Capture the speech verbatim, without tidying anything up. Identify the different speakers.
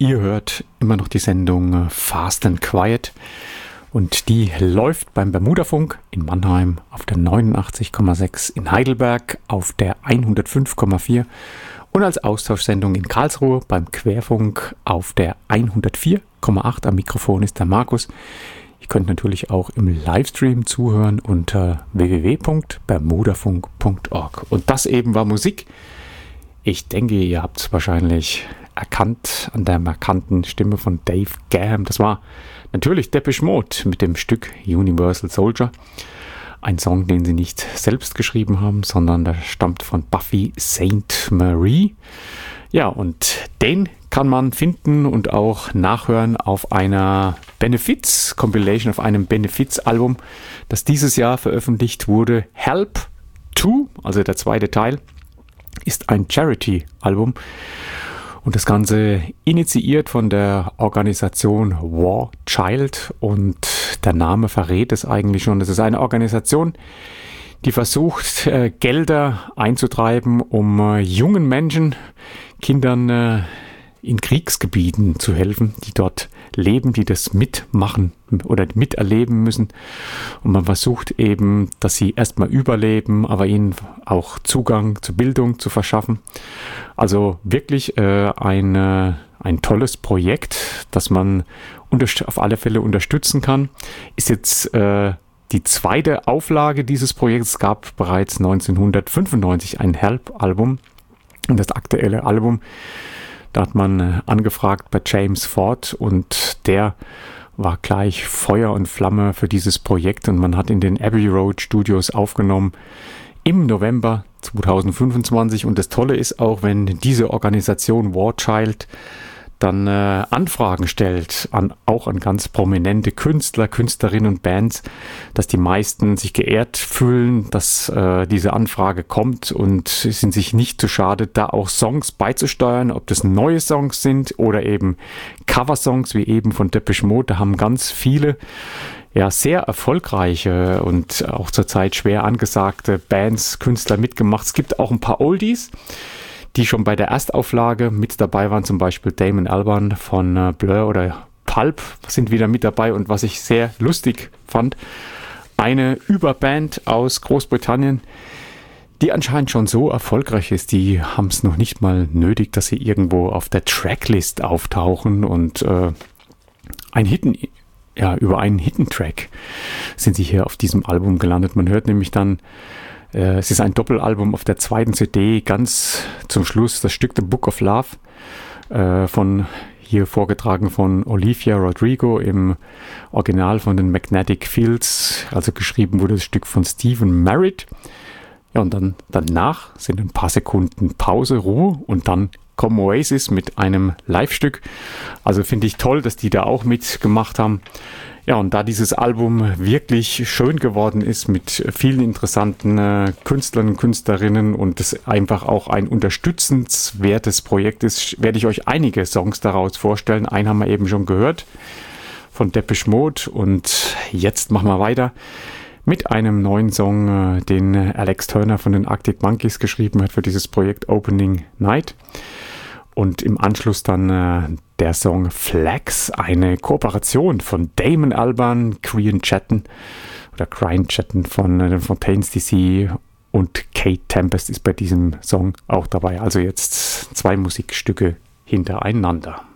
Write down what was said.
Speaker 1: Ihr hört immer noch die Sendung Fast and Quiet und die läuft beim Bermudafunk in Mannheim auf der neunundachtzig Komma sechs, in Heidelberg auf der hundertfünf Komma vier und als Austauschsendung in Karlsruhe beim Querfunk auf der hundertvier Komma acht. Am Mikrofon ist der Markus. Ihr könnt natürlich auch im Livestream zuhören unter w w w punkt bermudafunk punkt org. Und das eben war Musik. Ich denke, ihr habt es wahrscheinlich erkannt an der markanten Stimme von Dave Gahan. Das war natürlich Depeche Mode mit dem Stück Universal Soldier. Ein Song, den sie nicht selbst geschrieben haben, sondern der stammt von Buffy Sainte-Marie. Ja, und den kann man finden und auch nachhören auf einer Benefiz-Compilation, auf einem Benefiz-Album, das dieses Jahr veröffentlicht wurde. Help zwei, also der zweite Teil, ist ein Charity-Album. Und das Ganze initiiert von der Organisation War Child, und der Name verrät es eigentlich schon. Das ist eine Organisation, die versucht, äh, Gelder einzutreiben, um äh, jungen Menschen, Kindern äh, in Kriegsgebieten zu helfen, die dort leben, die das mitmachen oder miterleben müssen. Und man versucht eben, dass sie erstmal überleben, aber ihnen auch Zugang zur Bildung zu verschaffen. Also wirklich äh, ein, äh, ein tolles Projekt, das man unterst- auf alle Fälle unterstützen kann. Ist jetzt äh, die zweite Auflage dieses Projekts. Es gab bereits neunzehnhundertfünfundneunzig ein Help-Album. Und das aktuelle Album, da hat man äh, angefragt bei James Ford, und der war gleich Feuer und Flamme für dieses Projekt, und man hat in den Abbey Road Studios aufgenommen im November zweitausendfünfundzwanzig. Und das Tolle ist auch, wenn diese Organisation War Child dann äh, Anfragen stellt, an, auch an ganz prominente Künstler, Künstlerinnen und Bands, dass die meisten sich geehrt fühlen, dass äh, diese Anfrage kommt, und sind sich nicht zu schade, da auch Songs beizusteuern, ob das neue Songs sind oder eben Coversongs, wie eben von Depeche Mode. Da haben ganz viele ja sehr erfolgreiche und auch zurzeit schwer angesagte Bands, Künstler mitgemacht. Es gibt auch ein paar Oldies, die schon bei der Erstauflage mit dabei waren, zum Beispiel Damon Albarn von äh, Blur oder Pulp sind wieder mit dabei. Und was ich sehr lustig fand, eine Überband aus Großbritannien, die anscheinend schon so erfolgreich ist, die haben es noch nicht mal nötig, dass sie irgendwo auf der Tracklist auftauchen, und äh, ein Hidden, ja, über einen Hidden-Track sind sie hier auf diesem Album gelandet. Man hört nämlich dann, es ist ein Doppelalbum auf der zweiten C D, ganz zum Schluss das Stück The Book of Love, äh, von hier vorgetragen von Olivia Rodrigo im Original von den Magnetic Fields, also geschrieben wurde das Stück von Stephen Merritt. Ja, und dann danach sind ein paar Sekunden Pause, Ruhe, und dann kommen Oasis mit einem Live-Stück. Also finde ich toll, dass die da auch mitgemacht haben. Ja, und da dieses Album wirklich schön geworden ist mit vielen interessanten äh, Künstlern und Künstlerinnen und es einfach auch ein unterstützenswertes Projekt ist, werde ich euch einige Songs daraus vorstellen. Einen haben wir eben schon gehört von Depeche Mode, und jetzt machen wir weiter mit einem neuen Song, äh, den Alex Turner von den Arctic Monkeys geschrieben hat für dieses Projekt Opening Night. Und im Anschluss dann äh, der Song Flags, eine Kooperation von Damon Albarn, Cryan Chatton oder Cryan Chatton von äh, den Fontaines D C, und Kate Tempest ist bei diesem Song auch dabei. Also jetzt zwei Musikstücke hintereinander.